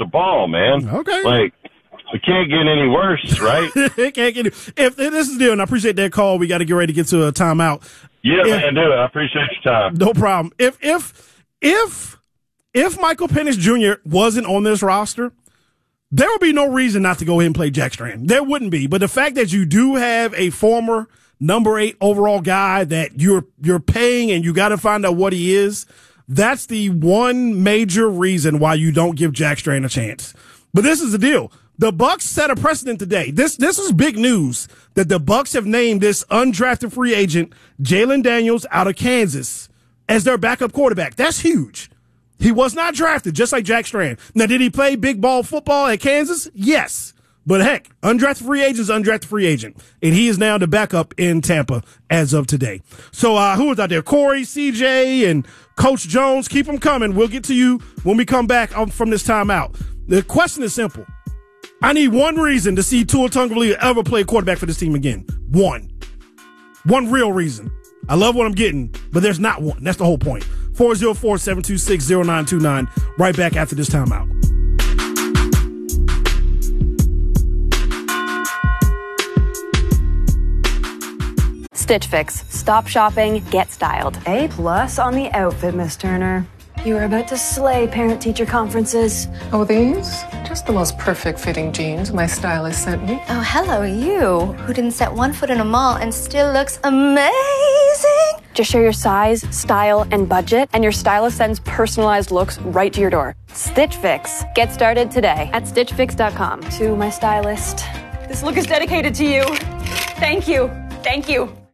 ball, man. Okay. Like, it can't get any worse, right? It can't get. If this is the deal, and I appreciate that call. We got to get ready to get to a timeout. Yeah, man, do it. I appreciate your time. No problem. If Michael Penix Jr. wasn't on this roster, there would be no reason not to go ahead and play Jack Strand. There wouldn't be. But the fact that you do have a former number 8 overall guy that you're paying and you got to find out what he is, that's the one major reason why you don't give Jack Strand a chance. But this is the deal. The Bucs set a precedent today. This is big news that the Bucs have named this undrafted free agent, Jalen Daniels, out of Kansas, as their backup quarterback. That's huge. He was not drafted, just like Jack Strand. Now, did he play big ball football at Kansas? Yes. But heck, undrafted free agent is undrafted free agent. And he is now the backup in Tampa as of today. So, who was out there? Corey, CJ, and Coach Jones. Keep them coming. We'll get to you when we come back from this timeout. The question is simple. I need one reason to see Tua Tagovailoa ever play quarterback for this team again. One real reason. I love what I'm getting, but there's not one. That's the whole point. 404-726-0929. Right back after this timeout. Stitch Fix. Stop shopping, get styled. A+ on the outfit, Miss Turner. You are about to slay parent-teacher conferences. Oh, these? Just the most perfect fitting jeans my stylist sent me. Oh, hello, you, who didn't set one foot in a mall and still looks amazing. Just share your size, style, and budget, and your stylist sends personalized looks right to your door. Stitch Fix. Get started today at StitchFix.com. To my stylist. This look is dedicated to you. Thank you. Thank you.